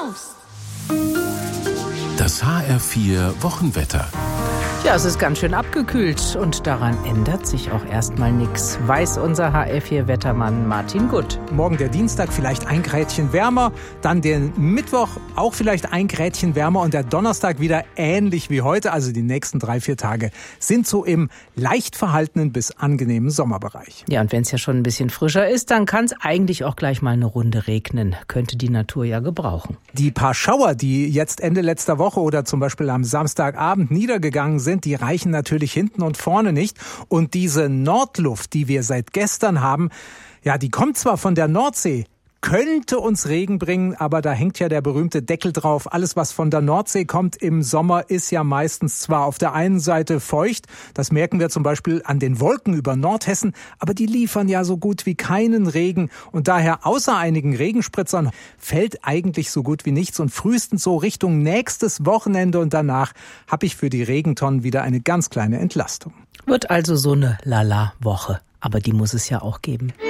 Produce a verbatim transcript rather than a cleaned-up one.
Prost! Das H R vier Wochenwetter. Ja, es ist ganz schön abgekühlt und daran ändert sich auch erstmal nichts, weiß unser H R vier Wettermann Martin Gutt. Morgen der Dienstag vielleicht ein Grädchen wärmer, dann den Mittwoch auch vielleicht ein Grädchen wärmer und der Donnerstag wieder ähnlich wie heute. Also die nächsten drei, vier Tage sind so im leicht verhaltenen bis angenehmen Sommerbereich. Ja, und wenn es ja schon ein bisschen frischer ist, dann kann es eigentlich auch gleich mal eine Runde regnen. Könnte die Natur ja gebrauchen. Die paar Schauer, die jetzt Ende letzter Woche oder zum Beispiel am Samstagabend niedergegangen sind, die reichen natürlich hinten und vorne nicht. Und diese Nordluft, die wir seit gestern haben, ja, die kommt zwar von der Nordsee, könnte uns Regen bringen, aber da hängt ja der berühmte Deckel drauf. Alles, was von der Nordsee kommt im Sommer, ist ja meistens zwar auf der einen Seite feucht, das merken wir zum Beispiel an den Wolken über Nordhessen, aber die liefern ja so gut wie keinen Regen und daher außer einigen Regenspritzern fällt eigentlich so gut wie nichts und frühestens so Richtung nächstes Wochenende und danach habe ich für die Regentonnen wieder eine ganz kleine Entlastung. Wird also so eine Lala-Woche, aber die muss es ja auch geben.